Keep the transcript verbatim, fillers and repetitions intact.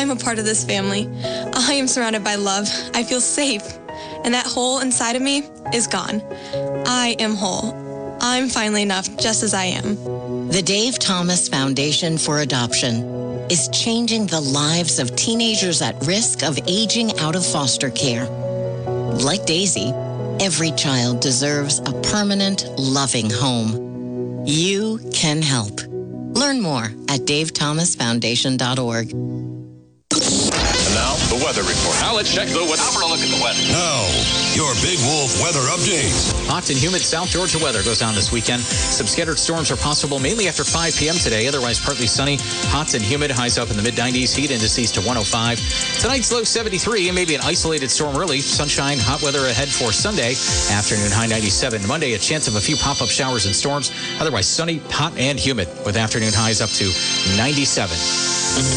I'm a part of this family. I am surrounded by love. I feel safe. And that hole inside of me is gone. I am whole. I'm finally enough just as I am. The Dave Thomas Foundation for Adoption is changing the lives of teenagers at risk of aging out of foster care. Like Daisy, every child deserves a permanent, loving home. You can help. Learn more at dave thomas foundation dot org. And now, the weather report. Now let's check the weather. Now for a look at the weather. Now, your Big Wolf weather update. Hot and humid South Georgia weather goes on this weekend. Some scattered storms are possible mainly after five p.m. today. Otherwise, partly sunny. Hot and humid. Highs up in the mid nineties. Heat indices to one oh five. Tonight's low seventy-three and maybe an isolated storm early. Sunshine, hot weather ahead for Sunday. Afternoon high ninety-seven. Monday, a chance of a few pop-up showers and storms. Otherwise, sunny, hot, and humid with afternoon highs up to ninety-seven.